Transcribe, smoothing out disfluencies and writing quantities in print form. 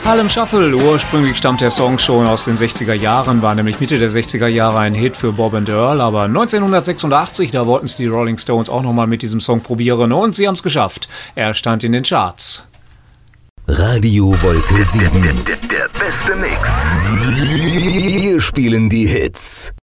Harlem Shuffle, ursprünglich stammt der Song schon aus den 60er Jahren, war nämlich Mitte der 60er Jahre ein Hit für Bob and Earl, aber 1986, da wollten es die Rolling Stones auch nochmal mit diesem Song probieren und sie haben es geschafft. Er stand in den Charts. Radio Wolke 7. Der beste Mix. Wir spielen die Hits.